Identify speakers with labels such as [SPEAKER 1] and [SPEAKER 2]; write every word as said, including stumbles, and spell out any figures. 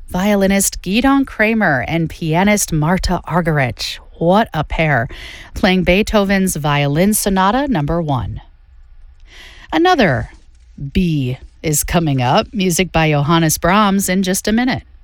[SPEAKER 1] violinist Gidon Kramer and pianist Marta Argerich. What a pair, playing Beethoven's Violin Sonata number one. Another B is coming up, music by Johannes Brahms, in just a minute.